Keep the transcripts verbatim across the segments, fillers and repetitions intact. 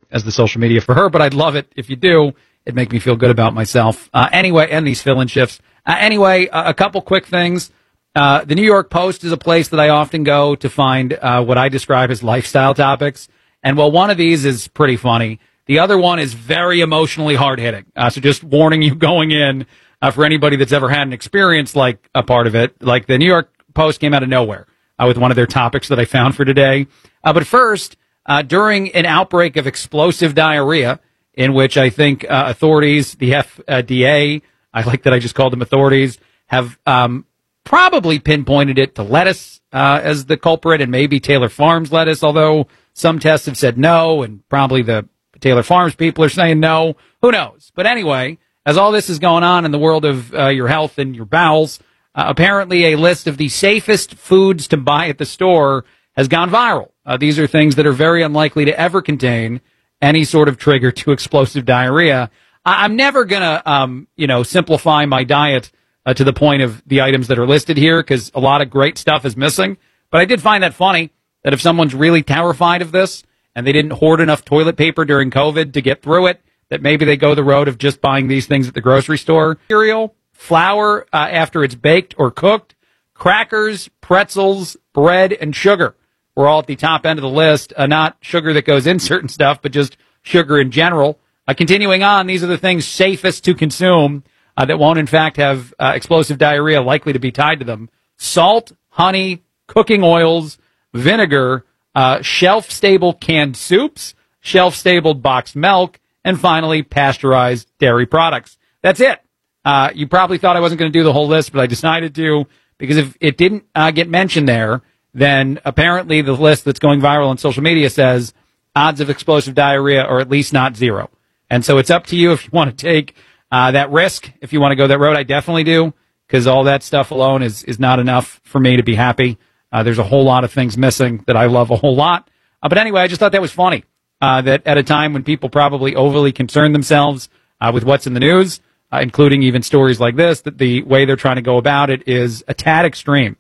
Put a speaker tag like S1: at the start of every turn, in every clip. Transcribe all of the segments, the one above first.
S1: as the social media for her, but I'd love it if you do. It'd make me feel good about myself. Uh, anyway, and these fill-in shifts. Uh, anyway, uh, a couple quick things. Uh, the New York Post is a place that I often go to find uh, what I describe as lifestyle topics. And while one of these is pretty funny, the other one is very emotionally hard-hitting. Uh, so just warning you going in uh, for anybody that's ever had an experience like a part of it. Like the New York Post came out of nowhere uh, with one of their topics that I found for today. Uh, but first, uh, during an outbreak of explosive diarrhea, in which I think uh, authorities, the F D A, I like that I just called them authorities, have um, probably pinpointed it to lettuce uh, as the culprit, and maybe Taylor Farms lettuce, although some tests have said no, and probably the Taylor Farms people are saying no. Who knows? But anyway, as all this is going on in the world of uh, your health and your bowels, uh, apparently a list of the safest foods to buy at the store has gone viral. Uh, these are things that are very unlikely to ever contain any sort of trigger to explosive diarrhea. I- I'm never going to, um, you know, simplify my diet uh, to the point of the items that are listed here, because a lot of great stuff is missing. But I did find that funny, that if someone's really terrified of this and they didn't hoard enough toilet paper during COVID to get through it, that maybe they go the road of just buying these things at the grocery store. Cereal, flour uh, after it's baked or cooked, crackers, pretzels, bread, and sugar. We're all at the top end of the list. Uh, not sugar that goes in certain stuff, but just sugar in general. Uh, continuing on, these are the things safest to consume uh, that won't, in fact, have uh, explosive diarrhea likely to be tied to them. Salt, honey, cooking oils, vinegar, uh, shelf-stable canned soups, shelf-stable boxed milk, and finally, pasteurized dairy products. That's it. Uh, you probably thought I wasn't going to do the whole list, but I decided to, because if it didn't uh, get mentioned there, then apparently the list that's going viral on social media says odds of explosive diarrhea are at least not zero. And so it's up to you if you want to take uh, that risk, if you want to go that road. I definitely do, because all that stuff alone is, is not enough for me to be happy. Uh, there's a whole lot of things missing that I love a whole lot. Uh, but anyway, I just thought that was funny, uh, that at a time when people probably overly concern themselves uh, with what's in the news, uh, including even stories like this, that the way they're trying to go about it is a tad extreme.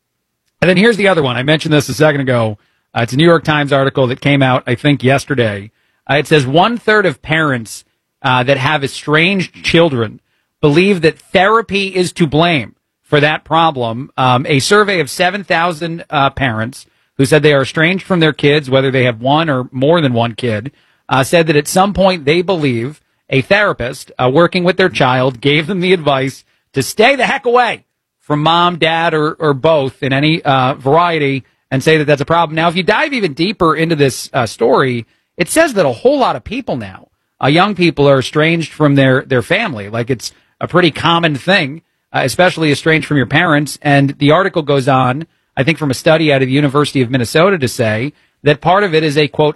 S1: And then here's the other one. I mentioned this a second ago. Uh, it's a New York Times article that came out, I think, yesterday. Uh, it says one-third of parents uh, that have estranged children believe that therapy is to blame for that problem. Um, a survey of seven thousand uh, parents who said they are estranged from their kids, whether they have one or more than one kid, uh, said that at some point they believe a therapist uh, working with their child gave them the advice to stay the heck away from mom, dad, or, or both in any uh, variety, and say that that's a problem. Now, if you dive even deeper into this uh, story, it says that a whole lot of people now, uh, young people, are estranged from their, their family. Like, it's a pretty common thing, uh, especially estranged from your parents. And the article goes on, I think from a study out of the University of Minnesota, to say that part of it is a, quote,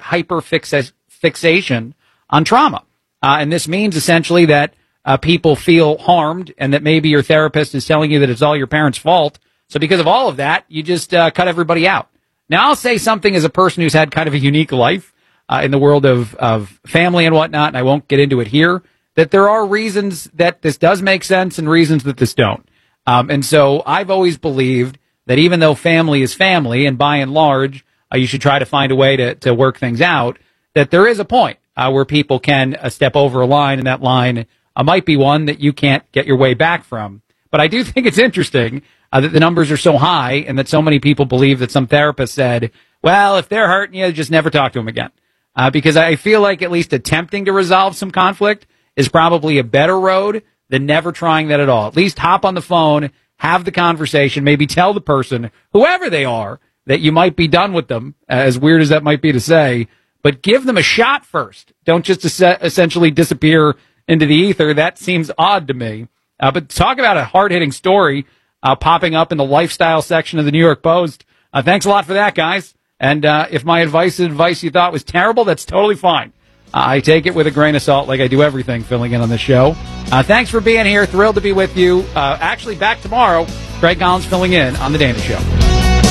S1: hyperfixation on trauma. Uh, and this means essentially that Uh, people feel harmed, and that maybe your therapist is telling you that it's all your parents' fault. So because of all of that, you just uh, cut everybody out. Now, I'll say something as a person who's had kind of a unique life uh, in the world of, of family and whatnot, and I won't get into it here, that there are reasons that this does make sense and reasons that this don't. Um, and so I've always believed that even though family is family, and by and large, uh, you should try to find a way to, to work things out, that there is a point uh, where people can uh, step over a line, and that line Uh, might be one that you can't get your way back from. But I do think it's interesting uh, that the numbers are so high, and that so many people believe that some therapist said, well, if they're hurting you, just never talk to them again. Uh, because I feel like at least attempting to resolve some conflict is probably a better road than never trying that at all. At least hop on the phone, have the conversation, maybe tell the person, whoever they are, that you might be done with them, as weird as that might be to say, but give them a shot first. Don't just es- essentially disappear into the ether. That seems odd to me. Uh, but talk about a hard-hitting story uh, popping up in the lifestyle section of the New York Post. Uh, thanks a lot for that, guys. And uh, if my advice is advice you thought was terrible, that's totally fine. Uh, I take it with a grain of salt, like I do everything filling in on this show. Uh, thanks for being here. Thrilled to be with you. Uh, actually, back tomorrow. Craig Collins filling in on The Dana Show.